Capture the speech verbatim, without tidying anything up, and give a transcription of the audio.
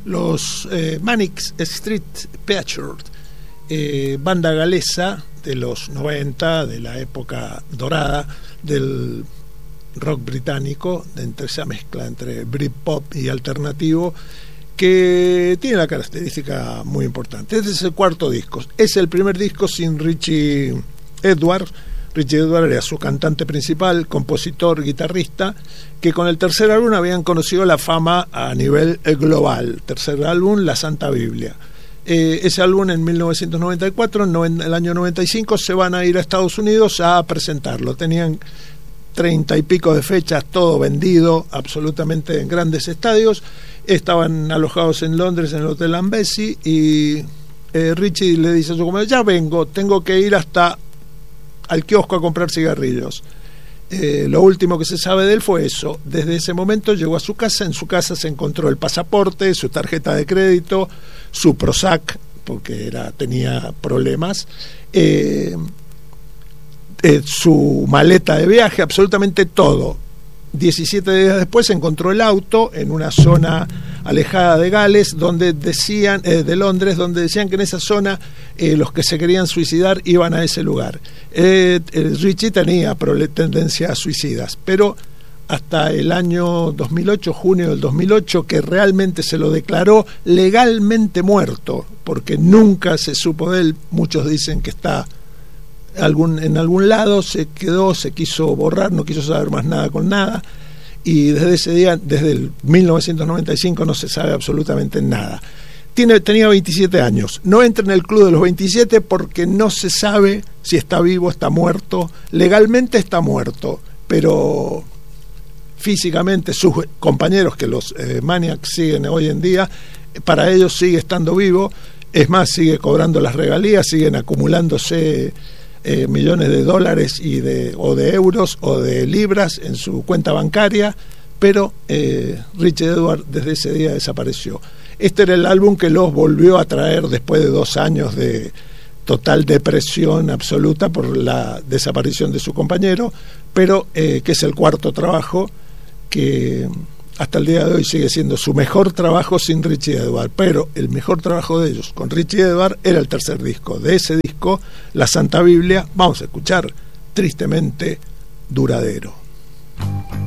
Los eh, Manic Street Preachers, eh, banda galesa de los noventa, de la época dorada del rock británico, entre esa mezcla entre Britpop y alternativo, que tiene la característica muy importante. Este es el cuarto disco, es el primer disco sin Richie Edwards. Richie Edwards era su cantante principal, compositor, guitarrista, que con el tercer álbum habían conocido la fama a nivel global. Tercer álbum, La Santa Biblia. Eh, ese álbum en mil novecientos noventa y cuatro, en el año noventa y cinco, se van a ir a Estados Unidos a presentarlo. Tenían treinta y pico de fechas, todo vendido, absolutamente en grandes estadios. Estaban alojados en Londres, en el Hotel Embassy, y eh, Richie le dice a su compañero: ya vengo, tengo que ir hasta al kiosco a comprar cigarrillos. Eh, lo último que se sabe de él fue eso. Desde ese momento llegó a su casa. En su casa se encontró el pasaporte, su tarjeta de crédito, su Prozac, porque era, tenía problemas, eh, eh, su maleta de viaje, absolutamente todo. diecisiete días después se encontró el auto en una zona alejada de Gales, donde decían, eh, de Londres, donde decían que en esa zona eh, los que se querían suicidar iban a ese lugar. Eh, eh, Richie tenía tendencias suicidas, pero hasta el año dos mil ocho, junio del dos mil ocho, que realmente se lo declaró legalmente muerto, porque nunca se supo de él. Muchos dicen que está algún, en algún lado, se quedó, se quiso borrar, no quiso saber más nada con nada, y desde ese día, desde el mil novecientos noventa y cinco, no se sabe absolutamente nada. Tiene, tenía veintisiete años, no entra en el club de los veintisiete porque no se sabe si está vivo, está muerto. Legalmente está muerto, pero físicamente sus compañeros, que los eh, Maniacs siguen hoy en día, para ellos sigue estando vivo. Es más, sigue cobrando las regalías, siguen acumulándose Eh, millones de dólares y de, o de euros o de libras en su cuenta bancaria, pero eh, Richie Edwards desde ese día desapareció. Este era el álbum que los volvió a traer después de dos años de total depresión absoluta por la desaparición de su compañero, pero eh, que es el cuarto trabajo, que hasta el día de hoy sigue siendo su mejor trabajo sin Richie Edwards. Pero el mejor trabajo de ellos con Richie Edwards era el tercer disco. De ese disco, La Santa Biblia, vamos a escuchar Tristemente Duradero.